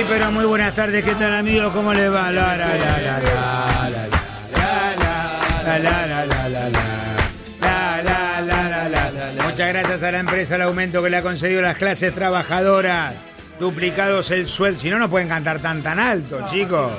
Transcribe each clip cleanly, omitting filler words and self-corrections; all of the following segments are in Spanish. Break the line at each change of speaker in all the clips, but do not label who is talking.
pero muy buenas tardes. ¿Qué tal, amigos? ¿Cómo les va? Muchas gracias a la empresa el aumento que le ha concedido las clases trabajadoras. Duplicados el sueldo. Si no, no pueden cantar tan alto, chicos.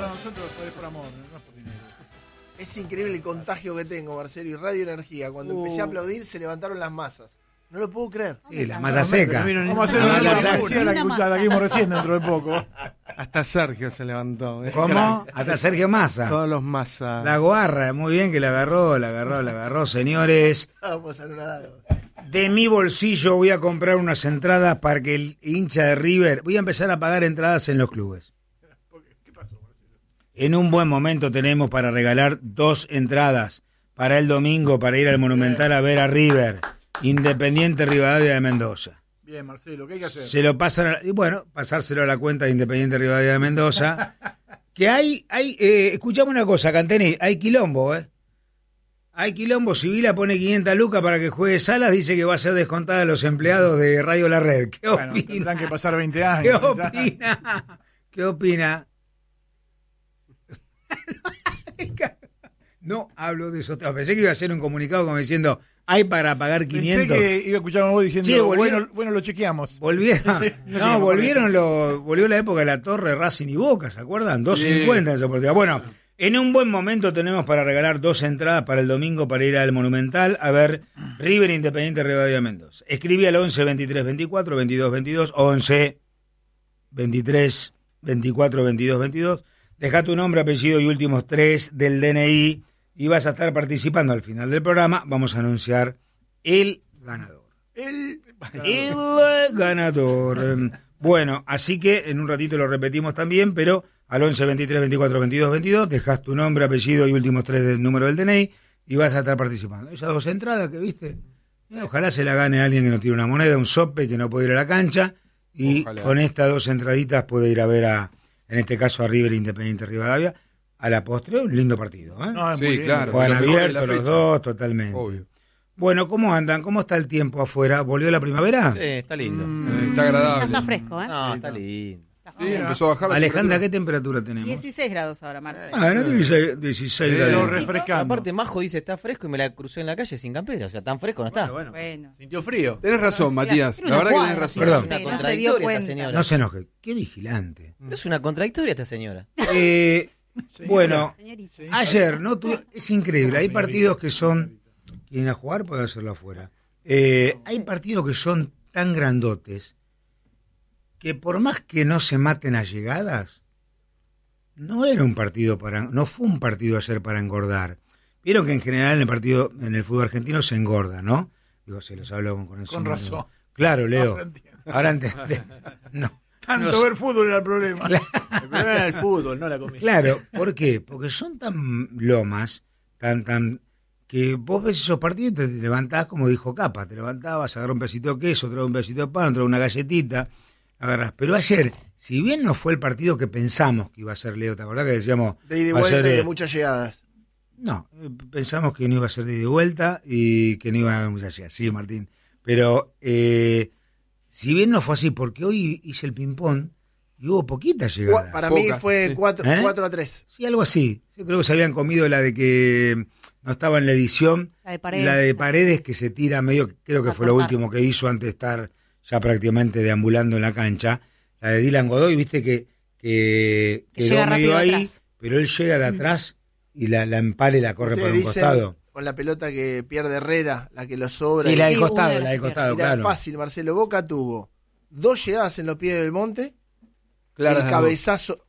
Es increíble el contagio que tengo, Marcelo, y Radio Energía. Cuando empecé a aplaudir, se levantaron las masas. No lo puedo creer.
Sí, la masa seca.
Vamos a hacer la que vimos recién dentro de poco.
Hasta Sergio se levantó.
¿Cómo? Hasta Sergio Massa.
Todos los Massa.
La guarra, muy bien que la agarró, señores.
Vamos a nada.
De mi bolsillo voy a comprar unas entradas para que el hincha de River... Voy a empezar a pagar entradas en los clubes.
¿Qué pasó, Marcelo?
En un buen momento tenemos para regalar 2 entradas para el domingo para ir al Monumental a ver a River. Independiente Rivadavia de Mendoza.
Bien, Marcelo, ¿qué hay que hacer?
Se lo pasan y bueno, pasárselo a la cuenta de Independiente Rivadavia de Mendoza. Que escuchame una cosa, Canteni, hay quilombo, Hay quilombo. Sibila pone 500 lucas para que juegue Salas, dice que va a ser descontada a los empleados de Radio La Red. ¿Qué opina?
Tendrán que pasar 20 años.
¿Qué opina? No hablo de eso. Pensé que iba a hacer un comunicado como diciendo, hay para pagar 500.
Pensé que iba a escuchar a vos diciendo,
sí,
bueno, lo chequeamos.
Volvieron.
Sí,
Volvió la época de la Torre, Racing y Boca, ¿se acuerdan? 2.50 en esa oportunidad. Bueno, en un buen momento tenemos para regalar 2 entradas para el domingo para ir al Monumental a ver River Independiente Rivadavia de Mendoza. Escribí al 11 23 24 22 22, 11 23 24 22 22. Deja tu nombre, apellido y últimos 3 del DNI y vas a estar participando al final del programa. Vamos a anunciar el ganador. El ganador. Bueno, así que en un ratito lo repetimos también, pero al 11 23 24 22 22 dejas tu nombre, apellido y últimos 3 del número del DNI y vas a estar participando. Esas 2 entradas que viste, ojalá se la gane alguien que no tiene una moneda, un sope, que no puede ir a la cancha y ojalá. Con estas 2 entraditas puede ir a ver en este caso a River Independiente Rivadavia. A la postre, un lindo partido.
No,
sí, claro.
Juegan abiertos los dos, totalmente.
Obvio.
Bueno, ¿cómo andan? ¿Cómo está el tiempo afuera? ¿Volvió la primavera?
Sí, está lindo.
Está agradable.
Ya está fresco,
No, está lindo.
Sí, empezó a bajar.
Alejandra, ¿qué temperatura tenemos?
16 grados ahora, Marcelo.
No 16 grados.
Refrescando.
Aparte, Majo dice, está fresco y me la cruzó en la calle sin campera. O sea, tan fresco no está.
Bueno.
Sintió frío.
Tenés razón, Matías.
Era
La
una
verdad que
cuadra,
tenés razón.
Perdón.
Es una
No se dio
contradictoria esta
cuenta.
señora.
No se enoje. Qué vigilante.
Es una contradictoria esta señora.
Bueno,
Señorita.
ayer, es increíble. Hay partidos que son... Quieren a jugar, pueden hacerlo afuera. Hay partidos que son tan grandotes que por más que no se maten a llegadas, no fue un partido ayer para engordar. Vieron que en general en el fútbol argentino se engorda, ¿no? Digo, se los hablo con eso.
Con razón.
Claro, Leo. Ahora entendés. No.
Tanto ver fútbol era el problema.
Claro.
El problema era el fútbol, no la comida.
Claro, ¿por qué? Porque son tan lomas, que vos ves esos partidos y te levantás, como dijo Capa, te levantabas, agarrás un pedacito de queso, traes un pedacito de pan, traes una galletita, agarrás. Pero ayer, si bien no fue el partido que pensamos que iba a ser, Leo, ¿te acordás que decíamos?
De ida y vuelta y de muchas llegadas.
No, pensamos que no iba a ser de ida y vuelta y que no iba a haber muchas llegadas. Sí, Martín. Pero, si bien no fue así, porque hoy hice el ping-pong y hubo poquitas llegadas.
Para mí fue 4-3.
Sí, algo así. Yo creo que se habían comido la de que no estaba en la edición. La de Paredes que se tira medio, creo que fue lo último que hizo antes de estar ya prácticamente deambulando en la cancha. La de Dylan Godoy, viste que quedó medio ahí, atrás. Pero él llega de atrás y la empala y la corre por un costado.
Con la pelota que pierde Herrera, la que lo sobra.
Sí, la del costado,
Mirá,
claro.
Fácil, Marcelo. Boca tuvo 2 llegadas en los pies del Monte.
Claro,
el cabezazo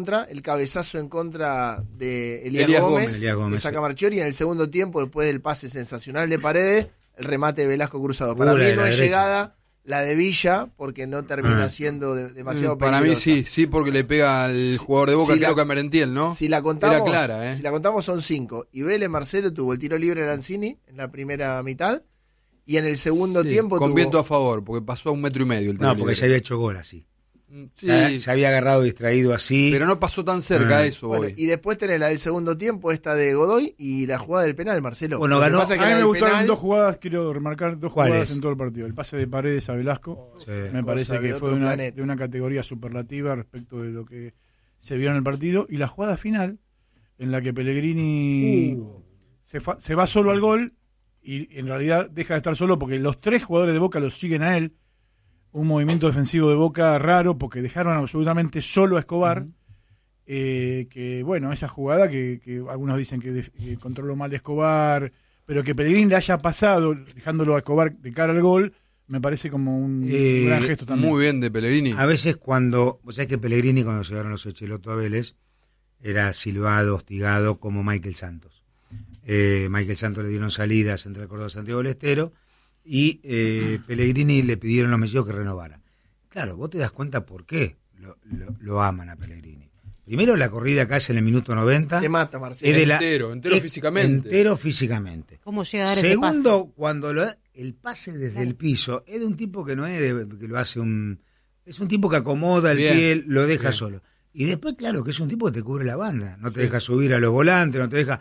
en contra de Elías Gómez, que saca Marchiori, y en el segundo tiempo, después del pase sensacional de Paredes, el remate de Velasco cruzado. Para mí no es llegada la de Villa, porque no termina siendo demasiado peligrosa.
Para mí sí, porque le pega al jugador de Boca, creo que a Merentiel, ¿no?
Si la contamos,
era clara,
si la contamos son 5. Y Vélez Marcelo tuvo el tiro libre de Lanzini en la primera mitad, y en el segundo tiempo
con
tuvo...
viento a favor, porque pasó a 1,5 metros el tiro
No, porque
libre.
se había hecho gol así. Sí. Se había agarrado distraído así.
Pero no pasó tan cerca eso hoy.
Y después tenés la del segundo tiempo, esta de Godoy, y la jugada del penal, Marcelo.
Bueno, ganó. A mí me gustaron dos jugadas, quiero remarcar dos jugadas en todo el partido. El pase de Paredes a Velasco, me parece que fue de una categoría superlativa respecto de lo que se vio en el partido. Y la jugada final, en la que Pellegrini se va solo al gol, y en realidad deja de estar solo porque los 3 jugadores de Boca los siguen a él. Un movimiento defensivo de Boca raro porque dejaron absolutamente solo a Escobar. Que bueno, esa jugada que algunos dicen que controló mal Escobar, pero que Pellegrini le haya pasado dejándolo a Escobar de cara al gol, me parece como un gran gesto también.
Muy bien de Pellegrini.
A veces vos sabés que Pellegrini, cuando llegaron los Echeloto a Vélez, era silbado, hostigado como Michael Santos. Michael Santos le dieron salidas entre el Córdoba y Santiago del Estero, y Pellegrini le pidieron los meses que renovara. Claro, vos te das cuenta por qué lo aman a Pellegrini. Primero, la corrida acá es en el minuto 90.
Se mata, Marcelo.
Entero físicamente.
Entero físicamente.
¿Cómo llega a dar
Segundo,
ese pase?
cuando el pase desde el piso es de un tipo que no es que lo hace es un tipo que acomoda el pie, lo deja solo. Y después, claro, que es un tipo que te cubre la banda. No te deja subir a los volantes, no te deja...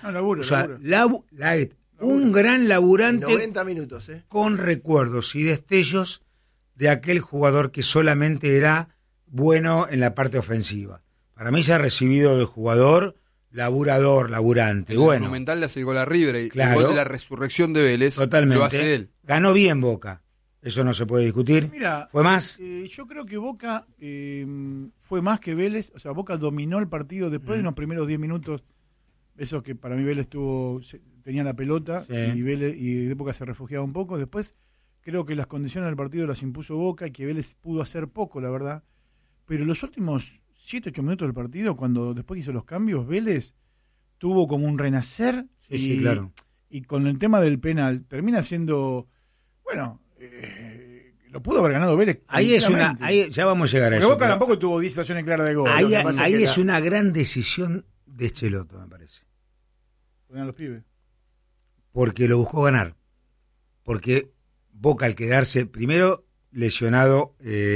Un gran laburante
90 minutos,
con recuerdos y destellos de aquel jugador que solamente era bueno en la parte ofensiva. Para mí se ha recibido de jugador laburante.
El Monumental le hace el gol a River, claro, el gol de la resurrección de Vélez.
Totalmente.
Lo hace él.
Ganó bien Boca, eso no se puede discutir.
Mira,
¿fue más?
Yo creo que Boca fue más que Vélez. O sea, Boca dominó el partido después de los primeros 10 minutos. Eso que para mí Vélez tenía la pelota, y de Boca se refugiaba un poco. Después creo que las condiciones del partido las impuso Boca y que Vélez pudo hacer poco, la verdad. Pero los últimos 7-8 minutos del partido, cuando después hizo los cambios, Vélez tuvo como un renacer.
Claro.
Y con el tema del penal termina siendo, bueno, lo pudo haber ganado Vélez.
Ahí ya vamos a llegar a eso.
Boca tampoco tuvo 10 situaciones claras de gol.
Ahí es una gran decisión de Echeloto, me parece.
Ponían los pibes.
Porque lo buscó ganar. Porque Boca, al quedarse primero lesionado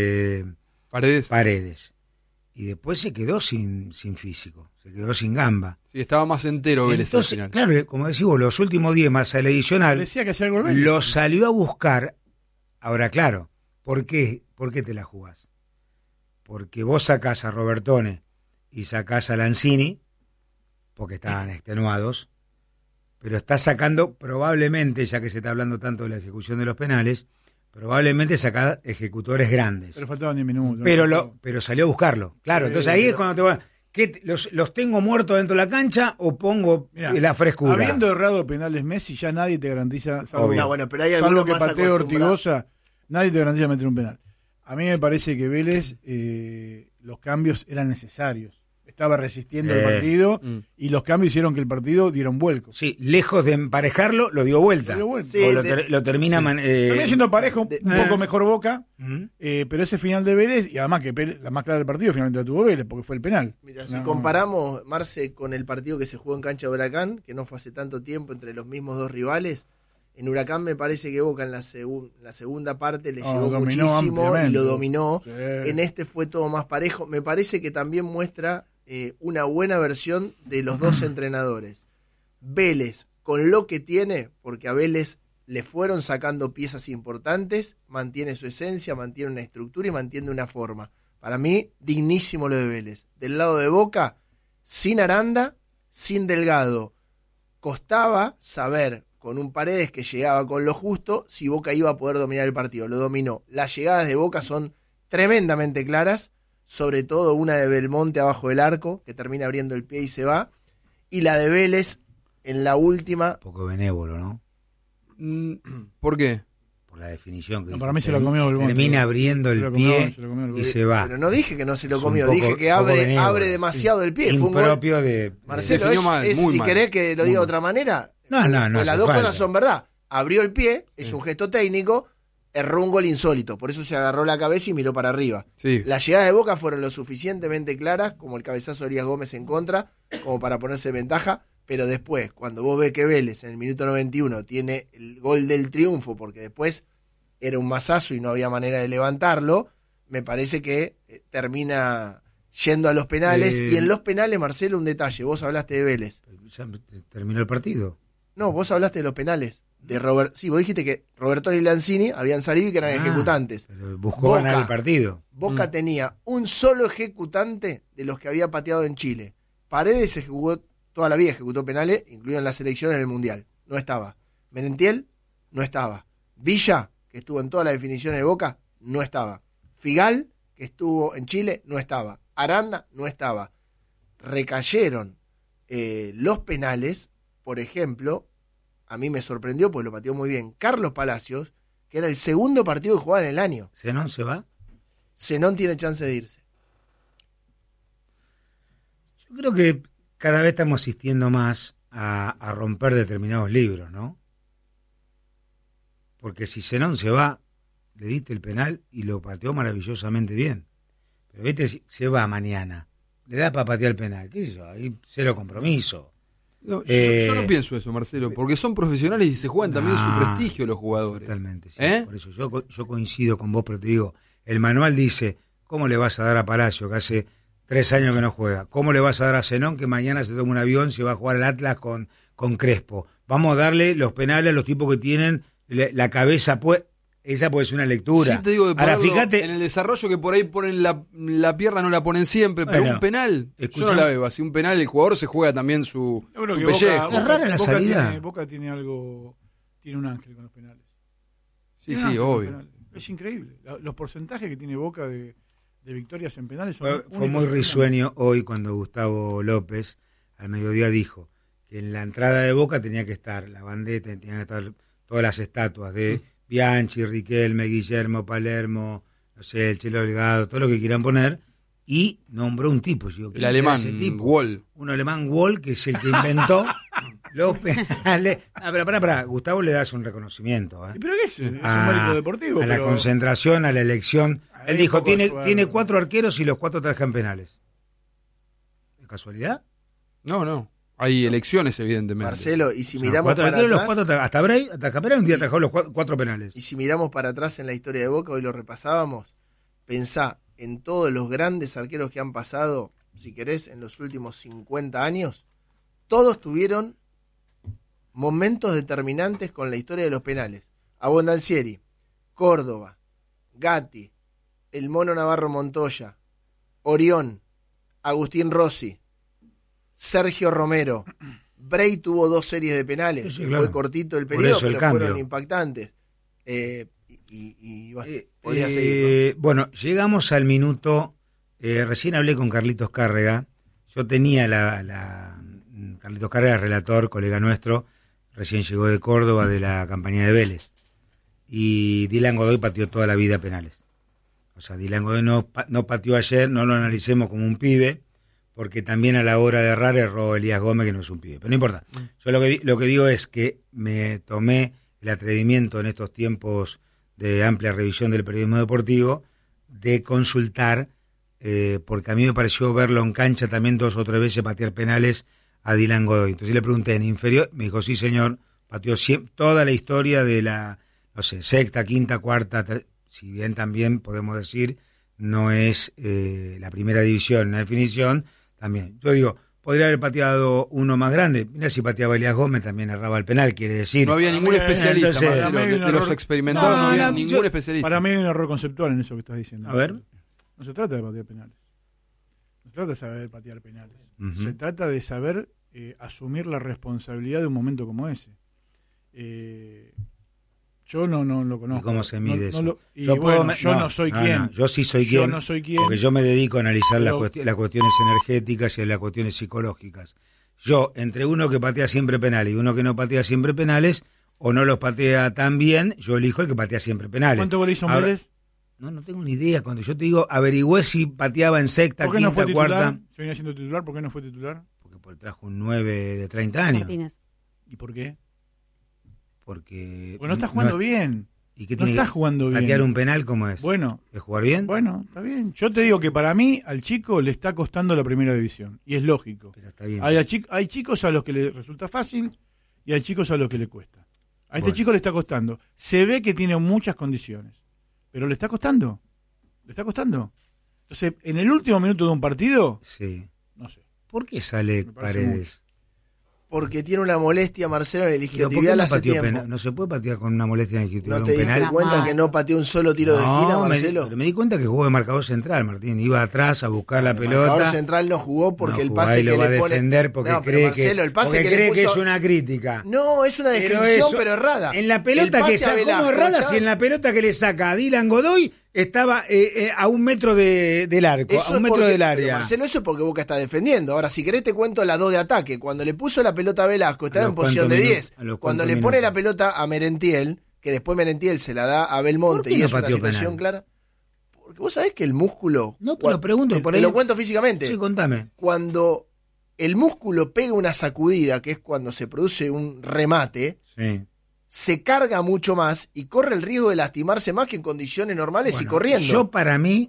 Paredes. Y después se quedó sin físico. Se quedó sin gamba.
Sí, estaba más entero Vélez al final.
Claro, como decimos, los últimos 10 más el adicional,
decía que hacía el gol Vélez.
Lo salió a buscar. Ahora, claro, ¿por qué te la jugás? Porque vos sacás a Robertone y sacás a Lanzini, porque estaban extenuados, pero estás sacando probablemente, ya que se está hablando tanto de la ejecución de los penales, probablemente sacás ejecutores grandes.
Pero faltaban 10 minutos.
Pero salió a buscarlo. Claro, entonces ahí es cuando te va... ¿Los tengo muertos dentro de la cancha o pongo la frescura?
Habiendo errado penales Messi, ya nadie te garantiza, salvo
pero
que pateo Ortigosa, nadie te garantiza meter un penal. A mí me parece que Vélez, los cambios eran necesarios. Estaba resistiendo el partido y los cambios hicieron que el partido diera un vuelco.
Sí, lejos de emparejarlo, lo dio vuelta. Lo termina...
Termina siendo parejo, un poco mejor Boca, pero ese final de Vélez, y además que la más clara del partido finalmente la tuvo Vélez, porque fue el penal.
Mira, si comparamos, Marce, con el partido que se jugó en cancha de Huracán, que no fue hace tanto tiempo entre los mismos dos rivales, en Huracán me parece que Boca en la segunda parte le llegó muchísimo y lo dominó. Sí. En este fue todo más parejo. Me parece que también muestra una buena versión de los dos entrenadores. Vélez, con lo que tiene, porque a Vélez le fueron sacando piezas importantes, mantiene su esencia, mantiene una estructura y mantiene una forma. Para mí, dignísimo lo de Vélez. Del lado de Boca, sin Aranda, sin Delgado. Costaba saber, con un Paredes que llegaba con lo justo, si Boca iba a poder dominar el partido. Lo dominó. Las llegadas de Boca son tremendamente claras, sobre todo una de Belmonte abajo del arco, que termina abriendo el pie y se va, y la de Vélez en la última...
Un poco benévolo, ¿no?
¿Por qué?
Por la definición. Que
para mí se lo comió Belmonte.
Termina abriendo el pie y se va.
Pero no dije que no se lo comió, dije que abre demasiado el pie. Fue un gol
de...
Marcelo, si querés que lo diga de otra manera...
No.
Las dos cosas son verdad. Abrió el pie, es un gesto técnico, erró un gol insólito, por eso se agarró la cabeza y miró para arriba.
Sí.
Las llegadas de Boca fueron lo suficientemente claras, como el cabezazo de Elías Gómez en contra, como para ponerse en ventaja, pero después, cuando vos ves que Vélez en el minuto 91 tiene el gol del triunfo, porque después era un masazo y no había manera de levantarlo, me parece que termina yendo a los penales. Y en los penales, Marcelo, un detalle. Vos hablaste de Vélez.
Ya terminó el partido.
No, vos hablaste de los penales. Sí, vos dijiste que Robertoni y Lanzini habían salido y que eran ejecutantes.
Pero buscó ganar el partido.
Boca tenía un solo ejecutante de los que había pateado en Chile. Paredes toda la vida ejecutó penales, incluido en la selección en el Mundial. No estaba. Merentiel no estaba. Villa, que estuvo en todas las definiciones de Boca, no estaba. Figal, que estuvo en Chile, no estaba. Aranda, no estaba. Recayeron los penales, por ejemplo, a mí me sorprendió porque lo pateó muy bien Carlos Palacios, que era el segundo partido que jugaba en el año.
¿Zenón se va?
Zenón tiene chance de irse.
Yo creo que cada vez estamos asistiendo más a romper determinados libros, ¿no? Porque si Zenón se va, le diste el penal y lo pateó maravillosamente bien. Pero viste, se va mañana, le da para patear el penal, ¿qué es eso? Ahí cero compromiso.
No, yo no pienso eso, Marcelo, porque son profesionales y se juegan también su prestigio los jugadores.
Totalmente, sí. Por eso yo coincido con vos, pero te digo, el manual dice, ¿cómo le vas a dar a Palacio, que hace 3 años que no juega? ¿Cómo le vas a dar a Zenón, que mañana se toma un avión, se va a jugar al Atlas con Crespo? Vamos a darle los penales a los tipos que tienen la cabeza, esa puede ser una lectura.
Sí, te digo,
ahora fíjate
en el desarrollo que por ahí ponen la pierna, no la ponen siempre, pero un penal, yo no la veo así. Un penal, el jugador se juega también su pellejo.
Es rara la salida.
Boca tiene algo, tiene un ángel con los penales.
Sí, obvio.
Es increíble. Los porcentajes que tiene Boca de victorias en penales son
fue muy risueño hoy cuando Gustavo López al mediodía dijo que en la entrada de Boca tenía que estar la bandera, tenían que estar todas las estatuas de Bianchi, Riquelme, Guillermo, Palermo, no sé, el Chelo Delgado, todo lo que quieran poner, y nombró un tipo. Digo,
el alemán, Wall.
Un alemán Wall, que es el que inventó los penales. Pará, Gustavo le das un reconocimiento.
¿Pero qué es? Es un mérito deportivo.
A la concentración, a la elección. Él dijo, tiene 4 arqueros y los 4 trajan penales. ¿Es casualidad?
No. Hay elecciones, evidentemente.
Marcelo, y si miramos para atrás...
Los 4, hasta Bray, hasta Capera, un día atajó los 4 penales.
Y si miramos para atrás en la historia de Boca, hoy lo repasábamos, pensá en todos los grandes arqueros que han pasado, si querés, en los últimos 50 años, todos tuvieron momentos determinantes con la historia de los penales. Abondancieri, Córdoba, Gatti, el Mono Navarro Montoya, Orión, Agustín Rossi, Sergio Romero. Bray tuvo 2 series de penales. Sí, claro. Fue cortito el periodo, pero fueron impactantes. Podría seguir, ¿no?
Bueno, llegamos al minuto. Recién hablé con Carlitos Cárrega. Yo tenía Carlitos Cárrega, relator, colega nuestro, recién llegó de Córdoba de la campaña de Vélez. Y Dylan Godoy pateó toda la vida penales. O sea, Dylan Godoy no pateó ayer, no lo analicemos como un pibe, porque también a la hora de errar erró Elías Gómez, que no es un pibe. Pero no importa. Yo lo que digo es que me tomé el atrevimiento en estos tiempos de amplia revisión del periodismo deportivo de consultar, porque a mí me pareció verlo en cancha también 2 o 3 veces patear penales a Dylan Godoy. Entonces le pregunté en inferior, me dijo, sí señor, pateó toda la historia de la, no sé, 6ª, 5ª, 4ª, si bien también podemos decir no es la primera división, una definición. También, yo digo, podría haber pateado uno más grande. Mira, si pateaba Elías Gómez también erraba el penal, quiere decir.
No había ningún especialista, entonces, Marcelo, de los experimentados no había ningún especialista.
Para mí hay un error conceptual en eso que estás diciendo.
A ver.
No se trata de patear penales. No se trata de saber patear penales. Se trata de saber asumir la responsabilidad de un momento como ese. Yo no lo conozco.
¿Y cómo se mide eso?
Yo no soy quien.
Yo sí soy quien.
Yo no soy quien.
Porque yo me dedico a analizar las cuestiones energéticas y las cuestiones psicológicas. Yo, entre uno que patea siempre penales y uno que no patea siempre penales, o no los patea tan bien, yo elijo el que patea siempre penales.
¿Cuánto goles hizo Vélez?
No tengo ni idea. Cuando yo te digo, averigüé si pateaba en 6ª, 5ª,
no 4ª. ¿Se venía siendo titular? ¿Por qué no fue titular?
Porque trajo un 9 de 30 años.
Martínez.
¿Y por qué?
Porque
no está jugando bien.
¿Y qué
no está jugando bien?
¿Patear un penal cómo es?
Bueno.
¿Es jugar bien?
Bueno, está bien. Yo te digo que para mí al chico le está costando la primera división. Y es lógico.
Pero está bien.
Hay chicos a los que le resulta fácil y hay chicos a los que le cuesta. A este chico le está costando. Se ve que tiene muchas condiciones, pero le está costando. Le está costando. Entonces, en el último minuto de un partido,
sí.
No sé.
¿Por qué sale Paredes?
Mucho. Porque tiene una molestia, Marcelo, en el isquiotibial hace tiempo.
No se puede patear con una molestia en el isquiotibial.
¿No te diste cuenta que no pateó un solo tiro de esquina, Marcelo?
Pero me di cuenta que jugó de marcador central, Martín. Iba atrás a buscar la pelota. El marcador
central no jugó porque el pase
que
le
va a
pone...
defender porque cree,
Marcelo,
que,
el pase
porque
que
cree
puso...
que es una crítica.
No, es una descripción, pero errada.
En la pelota que sacó, ¿cómo errada? Si en la pelota que le saca a Dylan Godoy estaba a 1 metro del arco, a 1 metro del área.
Marcelo, eso es porque Boca está defendiendo. Ahora, si querés te cuento las 2 de ataque. Cuando le puso la pelota a Velasco, estaba en posición de 10. Cuando le pone la pelota a Merentiel, que después Merentiel se la da a Belmonte y es una situación clara. Porque vos sabés que el músculo...
No, pero pregunto por
ahí. Te lo cuento físicamente.
Sí, contame.
Cuando el músculo pega una sacudida, que es cuando se produce un remate...
Sí.
Se carga mucho más y corre el riesgo de lastimarse más que en condiciones normales y corriendo.
Yo para mí,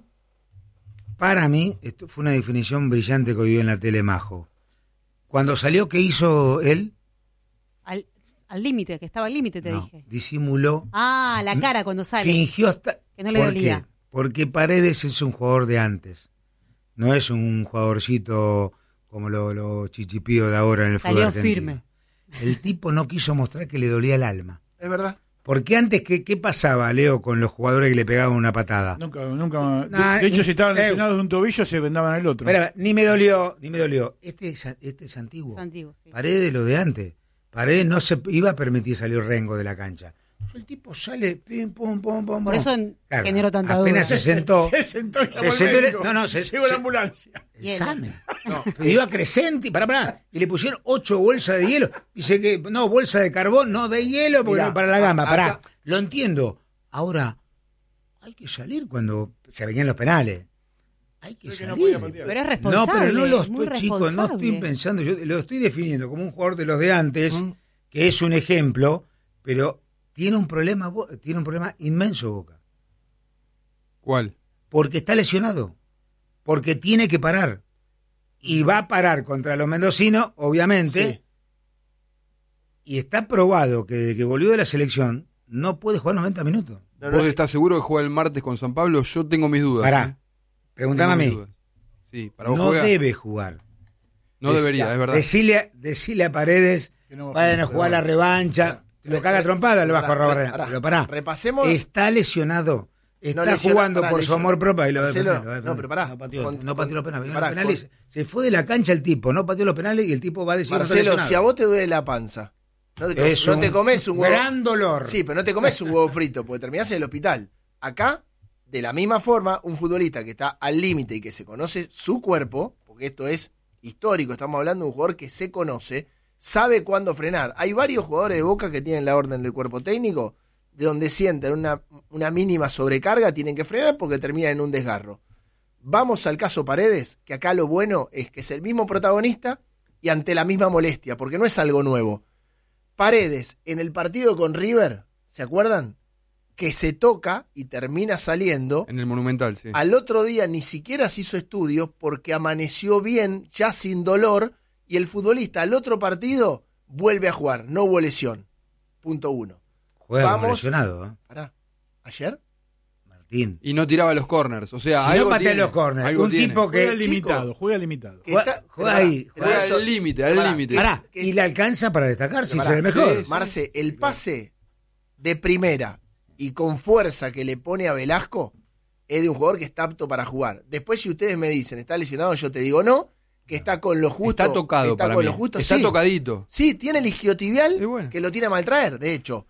esto fue una definición brillante que hoy dio en la tele Majo. Cuando salió, ¿qué hizo él?
Al límite, que estaba al límite, te dije.
Disimuló.
La cara cuando sale.
Fingió hasta...
Que no le dolía.
¿Por qué? Porque Paredes es un jugador de antes. No es un jugadorcito como los chichipíos de ahora en el fútbol argentino. Firme. El tipo no quiso mostrar que le dolía el alma.
Es verdad.
Porque antes, ¿qué pasaba, Leo, con los jugadores que le pegaban una patada?
Nunca. De hecho, si estaban lesionados de un tobillo, se vendaban el otro.
Mira, ni me dolió. Este es antiguo.
Es antiguo, sí.
Paredes lo de antes. Paredes no se iba a permitir salir Rengo de la cancha. El tipo sale, pim, pum, pum, pum.
Por eso generó tanta duda.
Apenas se sentó.
Se sentó y llamó al llegó la ambulancia.
Examen. Pidió a Crescenti, y le pusieron 8 bolsas de hielo. Dice que, no, bolsa de carbón, no de hielo, porque no para la gamba. Lo entiendo. Ahora, hay que salir cuando se venían los penales. Hay que salir.
Pero es responsable.
No, pero no lo estoy, chicos, no estoy pensando. Yo lo estoy definiendo como un jugador de los de antes, que es un ejemplo, pero tiene un problema inmenso Boca.
¿Cuál?
Porque está lesionado. Porque tiene que parar. Y va a parar contra los mendocinos, obviamente. Sí. Y está probado que desde que volvió de la selección no puede jugar 90 minutos.
¿Vos estás seguro que juega el martes con San Pablo? Yo tengo mis dudas.
Pará. Pregúntame a mí.
Sí, para vos
no debe jugar.
No debería, es verdad.
Decile a Paredes, vayan a jugar la revancha. Lo caga trompada, lo bajo a robar. Pero pará.
Repasemos.
Está lesionado. Está jugando por su amor propio. Y lo
no, pero pará.
No pateó los penales. Se fue de la cancha el tipo, no pateó los penales y el tipo va a decir...
Marcelo, si a vos te duele la panza, no te comes un huevo.
Gran dolor.
Sí, pero no te comes un huevo frito, porque terminás en el hospital. Acá, de la misma forma, un futbolista que está al límite y que se conoce su cuerpo, porque esto es histórico, estamos hablando de un jugador que se conoce, sabe cuándo frenar. Hay varios jugadores de Boca que tienen la orden del cuerpo técnico, de donde sienten una mínima sobrecarga, tienen que frenar porque terminan en un desgarro. Vamos al caso Paredes, que acá lo bueno es que es el mismo protagonista y ante la misma molestia, porque no es algo nuevo. Paredes, en el partido con River, ¿se acuerdan? Que se toca y termina saliendo.
En el Monumental, sí.
Al otro día ni siquiera se hizo estudios porque amaneció bien, ya sin dolor, y el futbolista al otro partido vuelve a jugar, no hubo lesión. Punto 1.
Juega como lesionado, ¿eh?
Pará, ¿ayer?
Martín.
Y no tiraba los corners, o sea,
si no patea los corners, un tipo que...
Juega limitado.
Juega ahí.
Juega al límite,
Pará, y le alcanza para destacar si es el mejor.
Sí, Marce, el pase de primera y con fuerza que le pone a Velasco es de un jugador que está apto para jugar. Después, si ustedes me dicen, ¿está lesionado? Yo te digo no, que está con lo justo.
Está tocado
está
para
con
mí.
Lo justo,
está
sí.
Tocadito.
Sí, tiene el isquiotibial que lo tiene a maltraer. De hecho,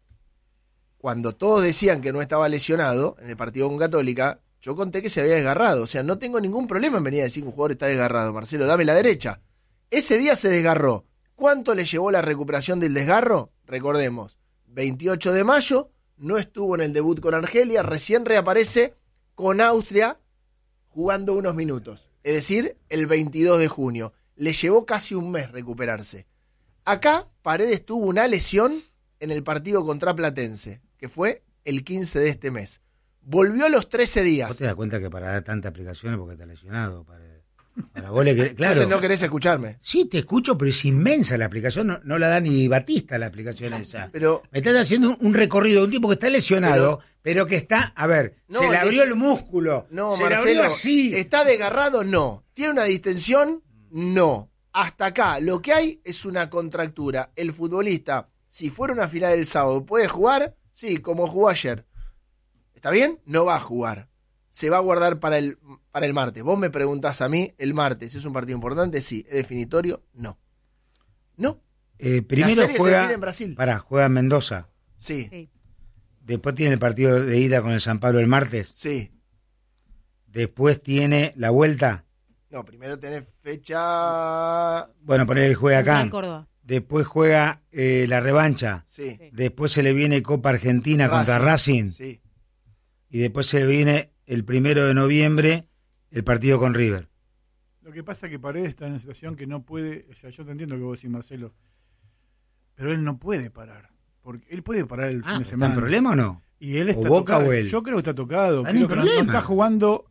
cuando todos decían que no estaba lesionado en el partido con Católica, yo conté que se había desgarrado. O sea, no tengo ningún problema en venir a decir que un jugador está desgarrado. Marcelo, dame la derecha. Ese día se desgarró. ¿Cuánto le llevó la recuperación del desgarro? Recordemos, 28 de mayo, no estuvo en el debut con Argelia, recién reaparece con Austria jugando unos minutos. Es decir, el 22 de junio. Le llevó casi un mes recuperarse. Acá, Paredes tuvo una lesión en el partido contra Platense, que fue el 15 de este mes. Volvió a los 13 días.
¿Vos te das cuenta que para dar tantas aplicaciones porque está lesionado, Paredes? Para vos claro.
Entonces no querés escucharme.
Sí, te escucho, pero es inmensa la aplicación. No la da ni Batista la aplicación esa.
Pero
me estás haciendo un recorrido de un tipo que está lesionado, pero que está, a ver, se le abrió el músculo.
No,
se
Marcelo,
le abrió así.
¿Está desgarrado? No. ¿Tiene una distensión? No. Hasta acá, lo que hay es una contractura. El futbolista, si fuera una final el sábado, ¿puede jugar? Sí, como jugó ayer. ¿Está bien? No va a jugar. Se va a guardar para el martes. Vos me preguntás a mí, el martes, ¿es un partido importante? Sí. ¿Es definitorio? No. No.
Primero juega
en Brasil.
Juega en Mendoza.
Sí.
Después tiene el partido de ida con el San Pablo el martes.
Sí.
Después tiene la vuelta.
No, primero tenés fecha...
Bueno, poner que juega acá.
Córdoba.
Después juega la revancha.
Sí.
Después se le viene Copa Argentina contra Racing.
Sí.
Y después se le viene el 1 de noviembre el partido con River.
Lo que pasa es que Paredes está en una situación que no puede, o sea, yo te entiendo lo que vos decís, Marcelo, pero él no puede parar. Porque él puede parar el fin de semana.
¿Está en problema o no?
Y él está
Boca
tocado.
o él.
Yo creo que está tocado.
Creo
que no está jugando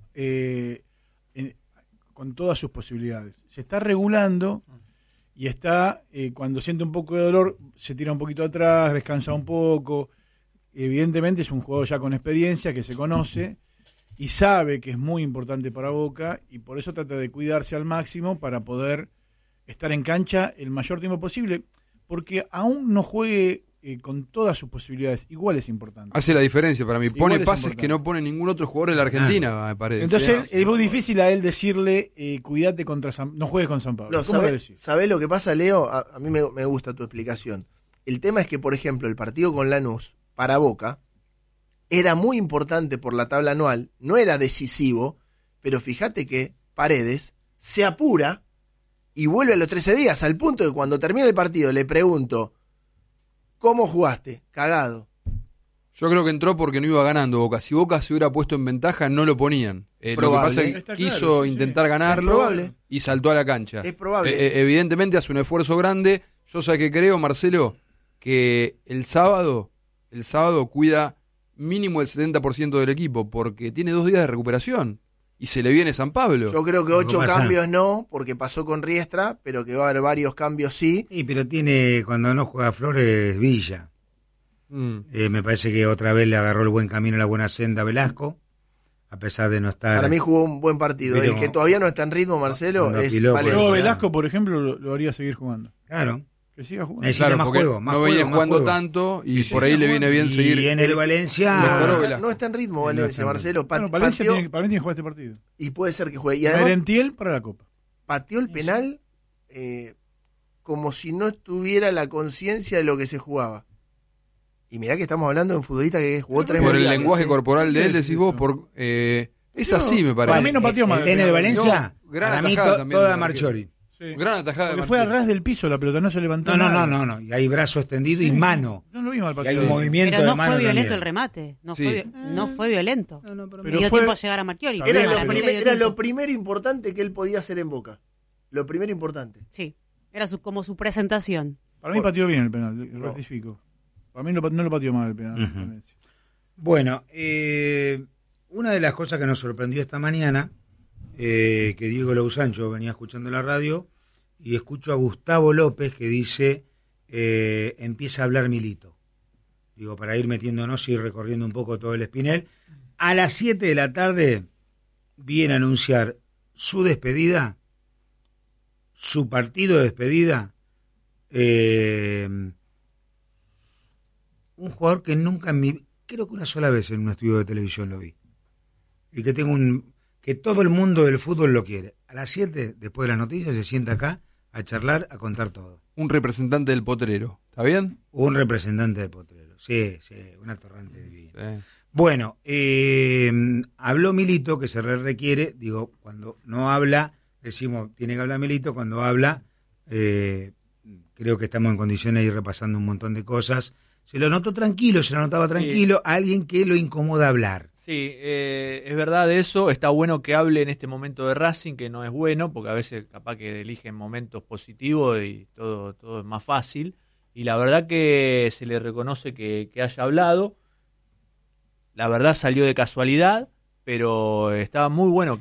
con todas sus posibilidades. Se está regulando y está, cuando siente un poco de dolor, se tira un poquito atrás, descansa un poco. Evidentemente es un jugador ya con experiencia, que se conoce y sabe que es muy importante para Boca y por eso trata de cuidarse al máximo para poder estar en cancha el mayor tiempo posible, porque aún no juegue con todas sus posibilidades, igual es importante.
Hace la diferencia para mí, pone pases que no pone ningún otro jugador de la Argentina, me parece.
Entonces es muy difícil a él decirle, cuídate no juegues con San Pablo.
No, ¿sabés lo que pasa, Leo? A mí me gusta tu explicación. El tema es que, por ejemplo, el partido con Lanús para Boca era muy importante por la tabla anual, no era decisivo, pero fíjate que Paredes se apura y vuelve a los 13 días, al punto de que cuando termina el partido le pregunto, ¿cómo jugaste? Cagado.
Yo creo que entró porque no iba ganando Boca. Si Boca se hubiera puesto en ventaja, no lo ponían. Lo que pasa es que quiso intentar ganarlo y saltó a la cancha.
Es probable.
Evidentemente hace un esfuerzo grande. Yo sé que creo, Marcelo, que el sábado cuida mínimo el 70% del equipo, porque tiene 2 días de recuperación y se le viene San Pablo.
Yo creo que 8 cambios no, porque pasó con Riestra, pero que va a haber varios cambios sí.
Sí, pero tiene, cuando no juega Flores, Villa. Me parece que otra vez le agarró el buen camino, la buena senda a Velasco, a pesar de no estar...
Para mí jugó un buen partido. El que todavía no está en ritmo, Marcelo, es Valencia.
Yo Velasco, por ejemplo, lo haría seguir jugando.
Claro.
Que siga jugando.
Necesita más juego,
no venía jugando tanto y por ahí le viene bien seguir.
Y en el Valencia...
No está en ritmo Valencia, Marcelo.
Valencia para mí tiene que jugar este partido.
Y puede ser que juegue. Y además,
Merentiel para la Copa.
Pateó el penal como si no tuviera la conciencia de lo que se jugaba. Y mirá que estamos hablando de un futbolista que jugó 3
mundiales. Por el lenguaje corporal de él, decís vos, es así, me parece.
Para mí no pateó mal. En el Valencia, para mí toda Marchiori.
Sí. Gran atajada. Porque fue al ras del piso, la pelota no se levantó.
No. Y hay brazo extendido y mano.
No lo vimos al
partido. Y hay un movimiento
pero
de mano.
No fue violento
también.
el remate. No fue violento.
Pero
dio tiempo a llegar a Marchiori.
Era lo primero importante que él podía hacer en Boca. Lo primero importante.
Sí. Era como su presentación.
Para mí pateó bien el penal, ratifico. Para mí no lo pateó mal el penal.
Bueno, una de las cosas que nos sorprendió esta mañana, que Diego Lausancho venía escuchando la radio, y escucho a Gustavo López que dice, empieza a hablar Milito. Digo, para ir metiéndonos y recorriendo un poco todo el Espinel. A las 7 de la tarde viene a anunciar su despedida, su partido de despedida, un jugador que nunca creo que una sola vez en un estudio de televisión lo vi. Y que que todo el mundo del fútbol lo quiere. A las 7, después de las noticias, se sienta acá a charlar, a contar todo.
Un representante del potrero, ¿está bien?
Un representante del potrero, sí, un atorrante divino. Sí. Bueno, habló Milito, que se requiere, digo, cuando no habla, decimos, tiene que hablar Milito, cuando habla, creo que estamos en condiciones de ir repasando un montón de cosas. Se lo notó tranquilo, se lo notaba tranquilo, a alguien que lo incomoda hablar.
Sí, es verdad eso. Está bueno que hable en este momento de Racing, que no es bueno, porque a veces capaz que eligen momentos positivos y todo es más fácil. Y la verdad que se le reconoce que haya hablado. La verdad salió de casualidad, pero estaba muy bueno que hable.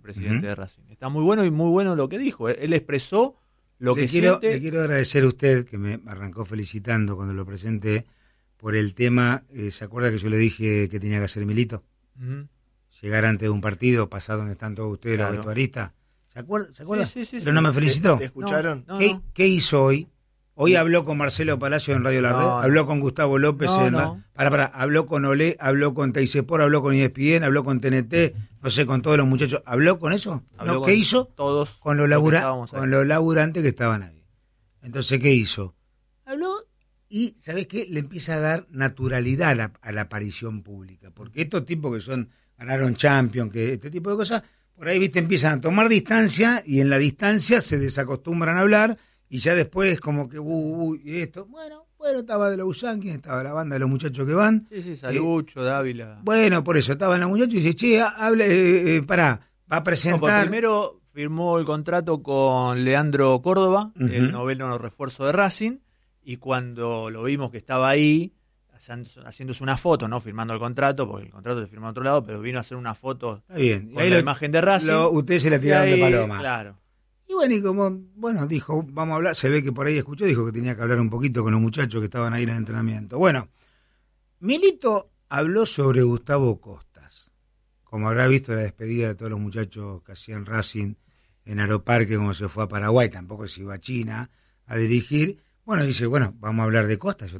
el presidente de Racing. Está muy bueno y muy bueno lo que dijo. Él expresó lo que siente.
Le quiero agradecer a usted, que me arrancó felicitando cuando lo presenté, por el tema. ¿Se acuerda que yo le dije que tenía que hacer Milito? Llegar antes de un partido, pasar donde están todos ustedes, los vestuaristas. ¿Se acuerda?
Sí.
Pero no me felicitó.
¿Te escucharon?
¿Qué hizo hoy? Hoy habló con Marcelo Palacio en Radio La Red, habló con Gustavo López habló con Olé, habló con Teisepor, habló con ESPN, habló con TNT, no sé, con todos los muchachos. ¿Habló con eso? ¿Qué hizo?
Todos.
Con los laburantes que estaban ahí. Entonces, ¿qué hizo? Habló y, ¿sabés qué? Le empieza a dar naturalidad a la aparición pública. Porque estos tipos que ganaron Champions, que este tipo de cosas, por ahí, viste, empiezan a tomar distancia y en la distancia se desacostumbran a hablar. Y ya después como que, esto, bueno, estaba de los Yankees, estaba la banda de los muchachos que van.
Sí, Salucho, Dávila.
Bueno, por eso, estaban los muchachos y dice, che, va a presentar.
Primero firmó el contrato con Leandro Córdoba, el noveno refuerzo de Racing, y cuando lo vimos que estaba ahí, haciéndose una foto, no firmando el contrato, porque el contrato se firmó en otro lado, pero vino a hacer una foto.
Está bien.
Con ahí la imagen de Racing.
Ustedes se la tiraron de paloma.
Claro.
Y bueno, dijo, vamos a hablar, se ve que por ahí escuchó, dijo que tenía que hablar un poquito con los muchachos que estaban ahí en el entrenamiento. Bueno, Milito habló sobre Gustavo Costas, como habrá visto la despedida de todos los muchachos que hacían Racing en Aeroparque, como se fue a Paraguay, tampoco se iba a China a dirigir. Bueno, dice, vamos a hablar de Costas. Yo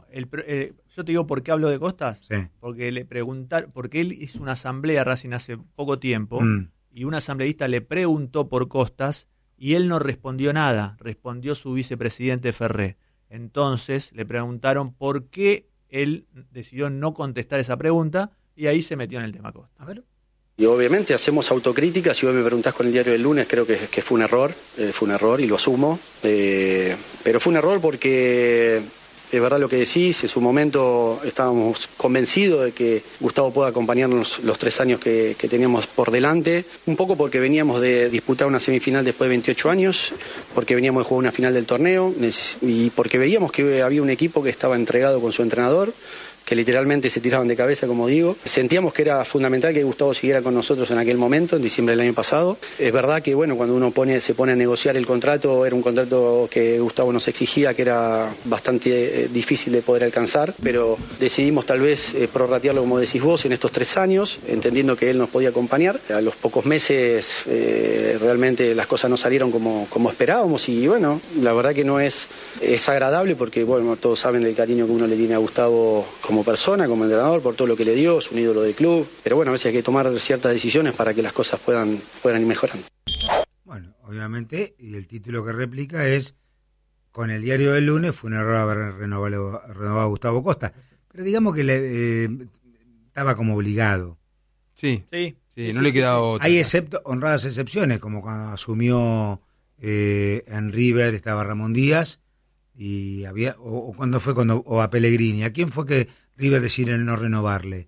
te digo por qué hablo de Costas, porque le preguntaron, porque él hizo una asamblea Racing hace poco tiempo, y un asambleísta le preguntó por Costas, y él no respondió nada, respondió su vicepresidente Ferré. Entonces le preguntaron por qué él decidió no contestar esa pregunta y ahí se metió en el tema Costa.
A ver.
Y obviamente hacemos autocrítica. Si vos me preguntás con el diario del lunes, creo que fue un error y lo asumo. Pero fue un error porque es verdad lo que decís, en su momento estábamos convencidos de que Gustavo pueda acompañarnos los 3 años que teníamos por delante, un poco porque veníamos de disputar una semifinal después de 28 años, porque veníamos de jugar una final del torneo y porque veíamos que había un equipo que estaba entregado con su entrenador, que literalmente se tiraban de cabeza, como digo. Sentíamos que era fundamental que Gustavo siguiera con nosotros en aquel momento, en diciembre del año pasado. Es verdad que, cuando uno se pone a negociar el contrato, era un contrato que Gustavo nos exigía, que era bastante difícil de poder alcanzar, pero decidimos tal vez prorratearlo, como decís vos, en estos 3 años, entendiendo que él nos podía acompañar. A los pocos meses realmente las cosas no salieron como esperábamos y, la verdad que no es agradable porque, todos saben del cariño que uno le tiene a Gustavo como persona, como entrenador, por todo lo que le dio, es un ídolo del club, pero a veces hay que tomar ciertas decisiones para que las cosas puedan ir mejorando.
Bueno, obviamente, y el título que replica es, con el diario del lunes fue un error haber renovado a Gustavo Costa, pero digamos que estaba como obligado.
Sí, no le quedaba otra.
Hay honradas excepciones, como cuando asumió en River, estaba Ramón Díaz, y había o cuando fue o a Pellegrini. ¿A quién fue que River decidió no renovarle?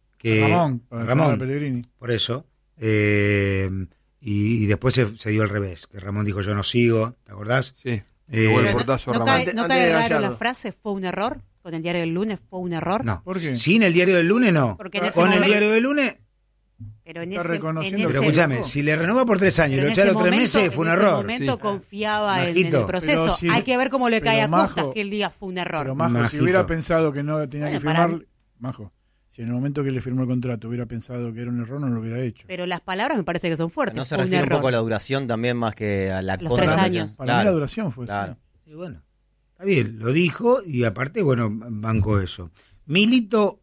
Ramón Pellegrini.
Por eso. Y después se dio al revés, que Ramón dijo yo no sigo, ¿te acordás?
Sí.
¿No cae raro la frase fue un error? ¿Con el diario del lunes fue un error?
No.
¿Por qué?
Sin el diario del lunes no. Con el diario del lunes.
Pero
escúchame, si le renova por 3 años y lo echa a los 3 meses, fue un error.
En ese momento confiaba en el proceso. Hay que ver cómo le cae a Costas que el día fue un error.
Pero Majo, si hubiera pensado que no tenía que firmar, Majo, si en el momento que le firmó el contrato hubiera pensado que era un error, no lo hubiera hecho.
Pero las palabras me parece que son fuertes.
No se refiere un poco a la duración también más que a
los 3 años.
Para mí la duración fue
claro.
Y está bien, lo dijo y aparte, bancó eso. Milito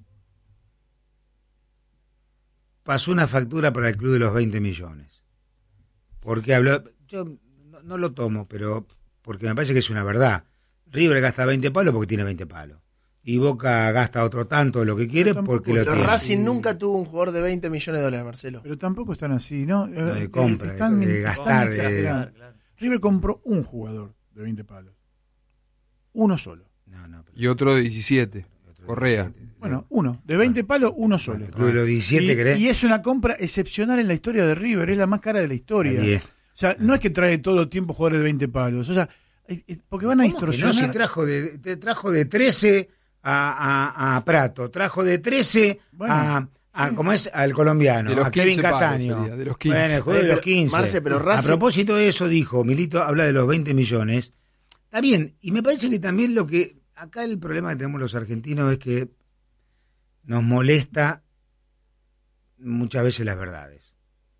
pasó una factura para el club de los 20 millones. Porque habló, yo no lo tomo, pero porque me parece que es una verdad. River gasta 20 palos porque tiene 20 palos. Y Boca gasta otro tanto lo que quiere porque lo tiene.
Pero Racing nunca tuvo un jugador de 20 millones de dólares, Marcelo.
Pero tampoco están así, ¿no?
De compra, de gastar.
Claro. River compró un jugador de 20 palos. Uno solo.
Y otro de 17. Correa.
Bueno, uno. De 20 palos, uno solo.
El club de los 17, ¿querés?
Y es una compra excepcional en la historia de River. Es la más cara de la historia. O sea, no es que trae todo el tiempo jugadores de 20 palos. O sea, porque van a distorsionar.
No, si trajo de 13 a Prato, trajo de 13 a como es al colombiano, a Kevin Castaño.
De los 15.
Bueno, el juego de los 15.
Marce, pero Racing...
A propósito de eso dijo, Milito habla de los 20 millones. Está bien, y me parece que también acá el problema que tenemos los argentinos es que nos molesta muchas veces las verdades.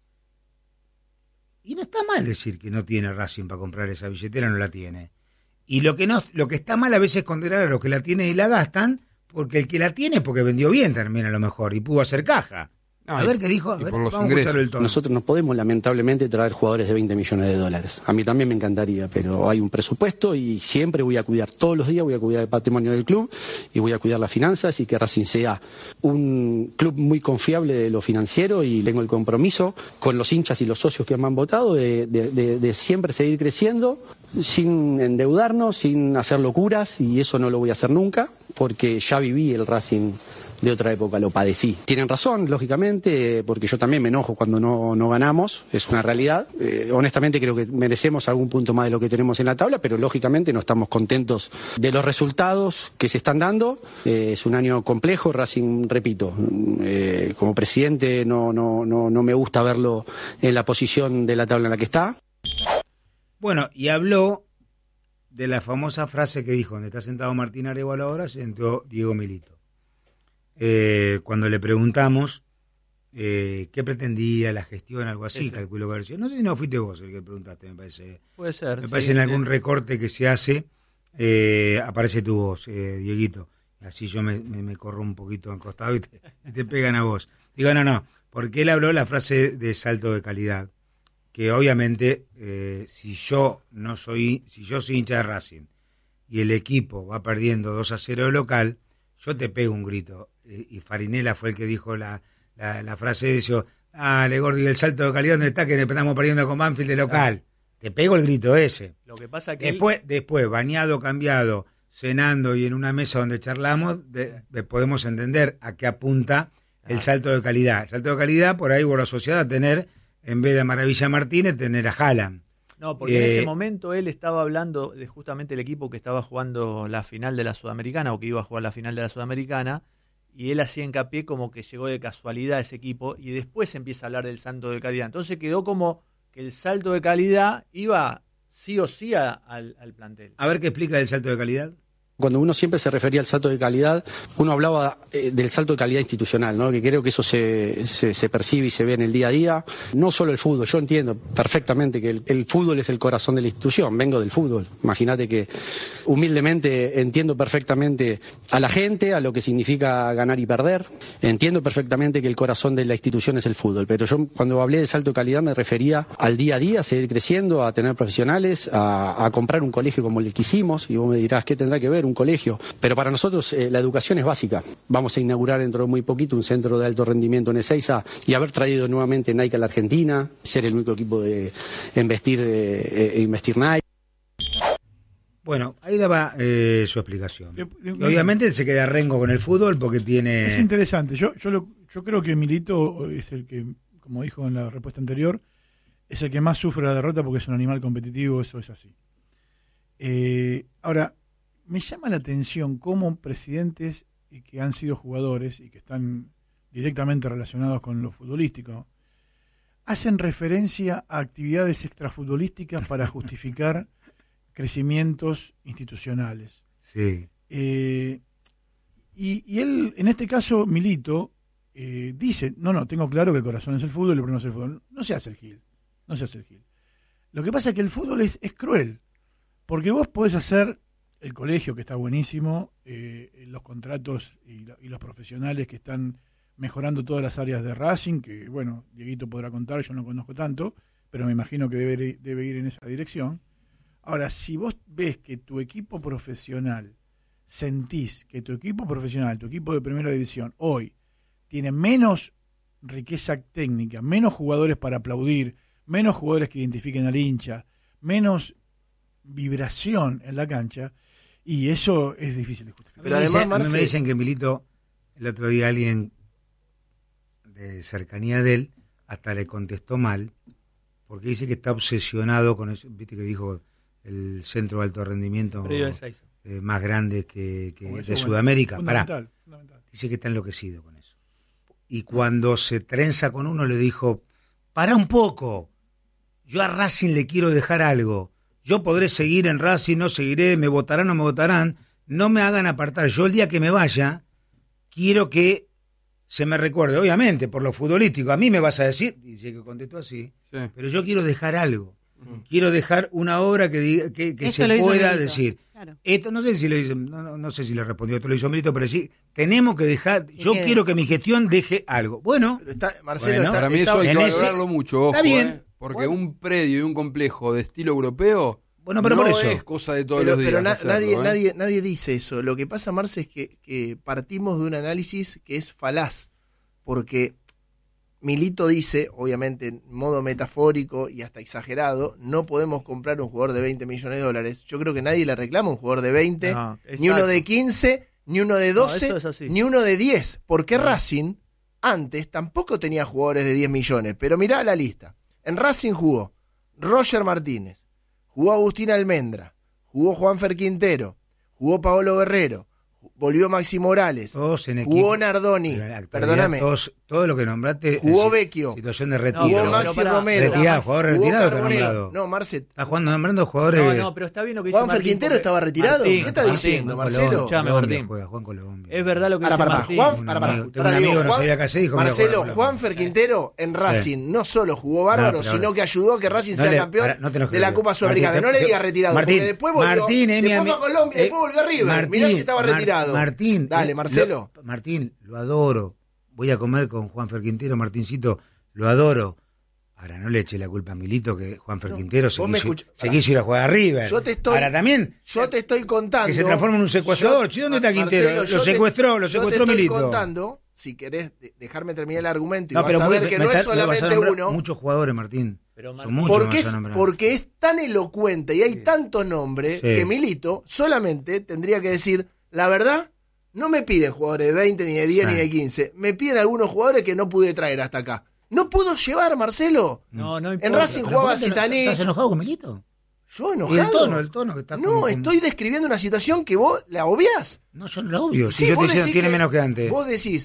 Y no está mal decir que no tiene Racing para comprar esa billetera, no la tiene. Y lo que está mal a veces es condenar a los que la tienen y la gastan, porque el que la tiene es porque vendió bien también a lo mejor y pudo hacer caja. A ver qué dijo. Vamos a escucharlo el tono.
Nosotros no podemos lamentablemente traer jugadores de 20 millones de dólares. A mí también me encantaría, pero hay un presupuesto y siempre voy a cuidar, todos los días voy a cuidar el patrimonio del club y voy a cuidar las finanzas y que Racing sea un club muy confiable de lo financiero, y tengo el compromiso con los hinchas y los socios que me han votado de siempre seguir creciendo sin endeudarnos, sin hacer locuras, y eso no lo voy a hacer nunca porque ya viví el Racing de otra época, lo padecí. Tienen razón, lógicamente, porque yo también me enojo cuando no ganamos, es una realidad. Honestamente creo que merecemos algún punto más de lo que tenemos en la tabla, pero lógicamente no estamos contentos de los resultados que se están dando. Es un año complejo, Racing, repito, como presidente no me gusta verlo en la posición de la tabla en la que está.
Bueno, y habló de la famosa frase que dijo, donde está sentado Martín Arévalo ahora, se sentó Diego Milito. Cuando le preguntamos qué pretendía la gestión, algo así, calculo que no sé si no fuiste vos el que preguntaste, me parece.
Puede ser.
Me parece en algún recorte que se hace, aparece tu voz, Dieguito. Así yo me corro un poquito al costado y te pegan a vos. Digo, no, porque él habló la frase de salto de calidad, que obviamente si yo soy hincha de Racing y el equipo va perdiendo 2-0 de local, yo te pego un grito. Y Farinella fue el que dijo la frase de eso, dale Gordi, el salto de calidad, ¿dónde está? Que estamos perdiendo con Banfield de local. Te pego el grito ese.
Lo que pasa que
después bañado, cambiado, cenando y en una mesa donde charlamos, podemos entender a qué apunta el salto de calidad. El salto de calidad, por ahí, por la sociedad, tener, en vez de Maravilla Martínez, tener a Haaland.
No, porque en ese momento él estaba hablando de justamente el equipo que estaba jugando la final de la Sudamericana, o que iba a jugar la final de la Sudamericana, y él hacía hincapié como que llegó de casualidad ese equipo, y después empieza a hablar del salto de calidad. Entonces quedó como que el salto de calidad iba sí o sí al plantel.
A ver qué explica el salto de calidad.
Cuando uno siempre se refería al salto de calidad, uno hablaba del salto de calidad institucional, ¿no? Que creo que eso se percibe y se ve en el día a día. No solo el fútbol, yo entiendo perfectamente que el fútbol es el corazón de la institución, vengo del fútbol. Imagínate que humildemente entiendo perfectamente a la gente, a lo que significa ganar y perder. Entiendo perfectamente que el corazón de la institución es el fútbol, pero yo cuando hablé de salto de calidad me refería al día a día, a seguir creciendo, a tener profesionales, a comprar un colegio como el que hicimos, y vos me dirás, ¿qué tendrá que ver un colegio? Pero para nosotros la educación es básica. Vamos a inaugurar dentro de muy poquito un centro de alto rendimiento en Ezeiza, y haber traído nuevamente Nike a la Argentina, ser el único equipo de investir Nike.
Bueno, ahí daba su explicación. Obviamente se queda rengo con el fútbol porque tiene...
Es interesante. Yo creo que Milito es el que, como dijo en la respuesta anterior, es el que más sufre la derrota porque es un animal competitivo, eso es así. Ahora, me llama la atención cómo presidentes que han sido jugadores y que están directamente relacionados con lo futbolístico hacen referencia a actividades extrafutbolísticas para justificar crecimientos institucionales.
Sí.
Y él, en este caso, Milito, dice, no, tengo claro que el corazón es el fútbol y el problema es el fútbol. No se hace el gil. Lo que pasa es que el fútbol es cruel, porque vos podés hacer el colegio, que está buenísimo, los contratos y los profesionales que están mejorando todas las áreas de Racing, que, bueno, Dieguito podrá contar, yo no conozco tanto, pero me imagino que debe ir en esa dirección. Ahora, si vos ves que tu equipo profesional, sentís que tu equipo profesional, tu equipo de primera división, hoy tiene menos riqueza técnica, menos jugadores para aplaudir, menos jugadores que identifiquen al hincha, menos vibración en la cancha, y eso es difícil de justificar.
Pero además, a mí me dicen que Milito, el otro día alguien de cercanía de él, hasta le contestó mal, porque dice que está obsesionado con eso, viste que dijo el centro de alto rendimiento más grande que de Sudamérica. Fundamental. Dice que está enloquecido con eso. y cuando se trenza con uno le dijo, pará un poco, yo a Racing le quiero dejar algo, yo podré seguir en Racing, no seguiré, me votarán o no me votarán, no me hagan apartar, yo el día que me vaya, quiero que se me recuerde, obviamente, por lo futbolístico, a mí me vas a decir, dice que contestó así, sí. Pero yo quiero dejar algo, quiero dejar una obra que se pueda decir. Claro. Esto no sé si lo hizo, no sé si le respondió, esto lo hizo Milito, pero sí, tenemos que dejar, yo quiero que mi gestión deje algo. Bueno,
pero Marcelo,
para mí eso hay que valorarlo mucho, ojo,
está bien.
Porque un predio y un complejo de estilo europeo
pero por eso
es cosa de todos los días.
Pero nadie dice eso. Lo que pasa, Marce, es que partimos de un análisis que es falaz, porque Milito dice, obviamente en modo metafórico y hasta exagerado, no podemos comprar un jugador de 20 millones de dólares. Yo creo que nadie le reclama un jugador de 20, ni uno de 15, ni uno de 12, ni uno de 10. Porque Racing antes tampoco tenía jugadores de 10 millones. Pero mirá la lista. En Racing jugó Roger Martínez, jugó Agustín Almendra, jugó Juanfer Quintero, jugó Paolo Guerrero, volvió Maxi Morales, jugó Nardoni, perdóname,
todo lo que nombraste,
jugó Vecchio,
situación de retiro,
jugó Maxi Romero,
jugador retirado que nombrado.
No, Marce,
está jugando nombrando jugadores.
No, pero está bien lo que dice
Juanfer Quintero estaba retirado.
Martín,
¿Qué está diciendo, Marcelo?
Escuchame, Martín.
Juan Colombia.
Es verdad lo que dice Martín.
Tengo un amigo que no sabía qué hacer, dijo,
Marcelo, Juanfer Quintero en Racing no solo jugó bárbaro, sino que ayudó a que Racing sea campeón de la Copa Sudamericana. No le digas retirado, porque después volvió, después fue a Colombia, después volvió a River. Mirá si estaba retirado.
Martín,
dale, Marcelo.
Martín, lo adoro. Voy a comer con Juanfer Quintero, Martincito, lo adoro. Ahora no le eche la culpa a Milito que Juanfer Quintero se quiso ir a jugar a River. Ahora también.
Yo te estoy contando.
Que se transforma en un secuestrador. ¿Dónde está Quintero? Marcelo, lo secuestró Milito. Yo te estoy
contando, si querés dejarme terminar el argumento, y vas a ver que no es solamente uno.
Muchos jugadores, Martín. Son muchos.
Porque es tan elocuente y hay tantos nombres que Milito solamente tendría que decir, la verdad, no me piden jugadores de 20, ni de 10, ni de 15. Me piden algunos jugadores que no pude traer hasta acá. No puedo llevar, Marcelo.
No importa.
En Racing jugaba Zitanich.
¿Estás enojado con Milito?
Yo enojado.
El tono que está
No, estoy describiendo una situación que vos la obviás.
No, yo no la obvio. Si yo te decía tiene menos que antes.
Vos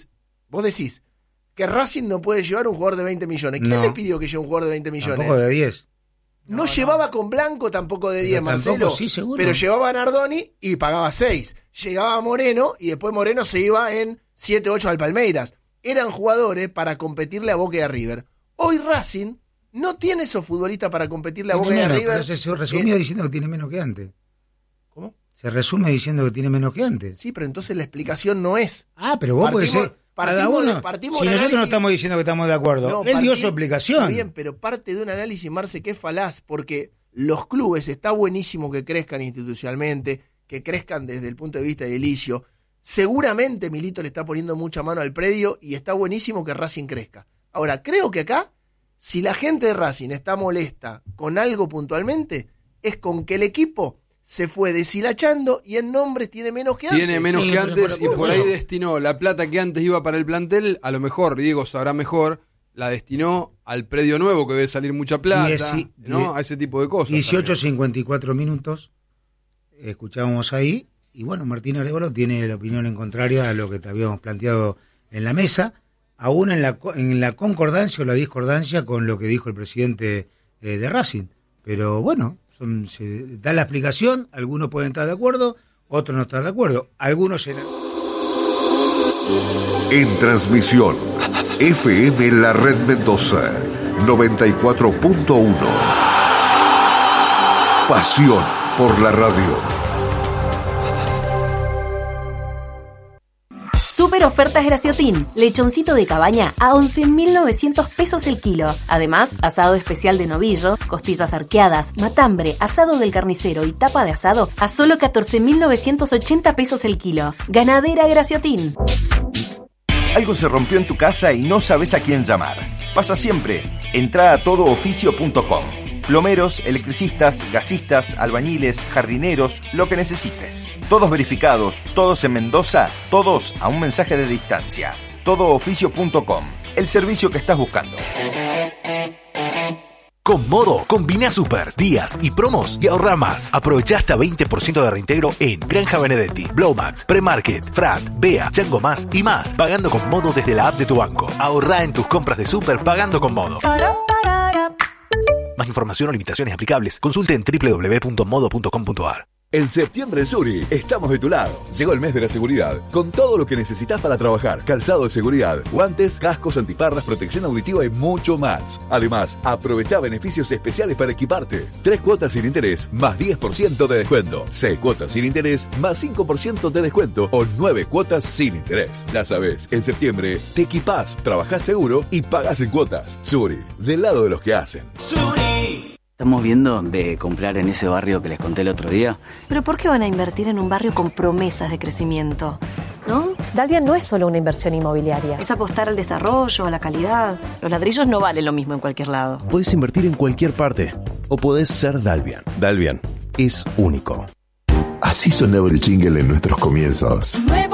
decís que Racing no puede llevar un jugador de 20 millones. ¿Quién le pidió que lleve un jugador de 20 millones?
Tampoco de 10.
No llevaba con Blanco tampoco de 10, Marcelo.
Sí, seguro.
Pero llevaba a Nardoni y pagaba 6. Llegaba a Moreno y después Moreno se iba en 7, 8 al Palmeiras. Eran jugadores para competirle a Boca y a River. Hoy Racing no tiene esos futbolistas para competirle a Boca y a River.
Pero se resumía diciendo que tiene menos que antes.
¿Cómo?
Se resume diciendo que tiene menos que antes.
Sí, pero entonces la explicación no es.
Pero vos podés ser.
Partimos
si nosotros no estamos diciendo que estamos de acuerdo, él dio su explicación.
Está bien, pero parte de un análisis, Marce, que es falaz, porque los clubes, está buenísimo que crezcan institucionalmente, que crezcan desde el punto de vista edilicio. Seguramente Milito le está poniendo mucha mano al predio y está buenísimo que Racing crezca. Ahora, creo que acá, si la gente de Racing está molesta con algo puntualmente, es con que el equipo se fue deshilachando y en nombres tiene menos que antes.
Tiene menos que antes y por ahí destinó la plata que antes iba para el plantel, a lo mejor, Diego sabrá mejor, la destinó al predio nuevo que debe salir mucha plata, a ese tipo de cosas.
18:54 minutos, escuchábamos ahí, y bueno, Martín Arevalo tiene la opinión en contraria a lo que te habíamos planteado en la mesa, aún en la concordancia o la discordancia con lo que dijo el presidente de Racing. Pero bueno, se da la explicación, algunos pueden estar de acuerdo, otros no están de acuerdo. Algunos
En transmisión, FM La Red Mendoza, 94.1. Pasión por la radio.
Super ofertas Graciotin. Lechoncito de cabaña a 11.900 pesos el kilo. Además, asado especial de novillo, costillas arqueadas, matambre, asado del carnicero y tapa de asado a solo 14.980 pesos el kilo. Ganadera Graciotin.
Algo se rompió en tu casa y no sabes a quién llamar. Pasa siempre. Entrá a todooficio.com. Plomeros, electricistas, gasistas, albañiles, jardineros, lo que necesites. Todos verificados, todos en Mendoza, todos a un mensaje de distancia. Todooficio.com, el servicio que estás buscando.
Con Modo, combina super, días y promos y ahorra más. Aprovecha hasta 20% de reintegro en Granja Benedetti, Blowmax, Premarket, Frat, Bea, Chango Más y más. Pagando con Modo desde la app de tu banco. Ahorra en tus compras de super pagando con Modo. Más información o limitaciones aplicables. Consulte en www.modo.com.ar.
En septiembre en Suri estamos de tu lado. Llegó el mes de la seguridad, con todo lo que necesitas para trabajar. Calzado de seguridad, guantes, cascos, antiparras, protección auditiva y mucho más. Además, aprovecha beneficios especiales para equiparte. 3 cuotas sin interés, más 10% de descuento. 6 cuotas sin interés, más 5% de descuento. O 9 cuotas sin interés. Ya sabes, en septiembre te equipás, trabajás seguro y pagás en cuotas. Suri, del lado de los que hacen.
Suri. Estamos viendo de comprar en ese barrio que les conté el otro día.
¿Pero por qué van a invertir en un barrio con promesas de crecimiento? ¿No? Dalvian no es solo una inversión inmobiliaria. Es apostar al desarrollo, a la calidad. Los ladrillos no valen lo mismo en cualquier lado.
Puedes invertir en cualquier parte. O podés ser Dalvian. Dalvian es único.
Así sonaba el jingle en nuestros comienzos.
Nuevo